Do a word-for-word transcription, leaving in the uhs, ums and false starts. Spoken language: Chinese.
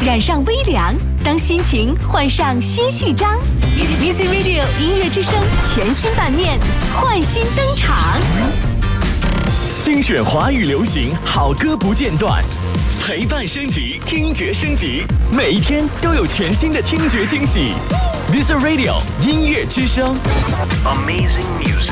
染上微凉，当心情换上新序章。Music Radio 音乐之声全新版面焕新登场， 精选华语流行好歌不间断，陪伴升级，听觉升级，每一天都有全新的听觉惊喜。Music Radio 音乐之声 ，Amazing Music。